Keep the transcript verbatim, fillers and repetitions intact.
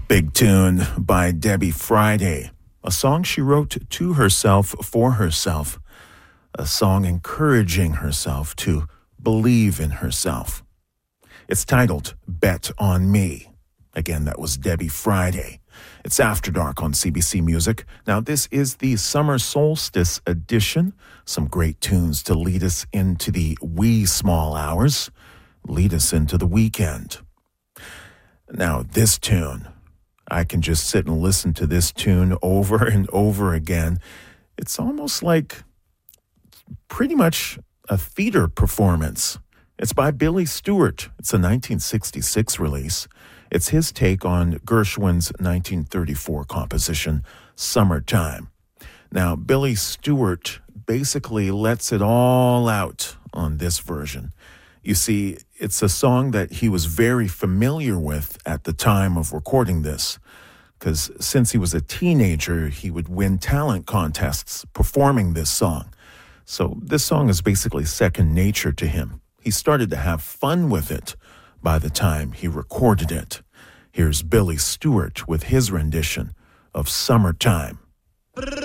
Big tune by Debbie Friday, a song she wrote to herself for herself, a song encouraging herself to believe in herself. It's titled Bet on Me. Again, that was Debbie Friday. It's After Dark on C B C Music. Now, this is the summer solstice edition. Some great tunes to lead us into the wee small hours, lead us into the weekend. Now, this tune, I can just sit and listen to this tune over and over again. It's almost like pretty much a theater performance. It's by Billy Stewart. It's a nineteen sixty-six release. It's his take on Gershwin's nineteen thirty-four composition, Summertime. Now, Billy Stewart basically lets it all out on this version. You see, it's a song that he was very familiar with at the time of recording this, because since he was a teenager, he would win talent contests performing this song. So this song is basically second nature to him. He started to have fun with it by the time he recorded it. Here's Billy Stewart with his rendition of Summertime.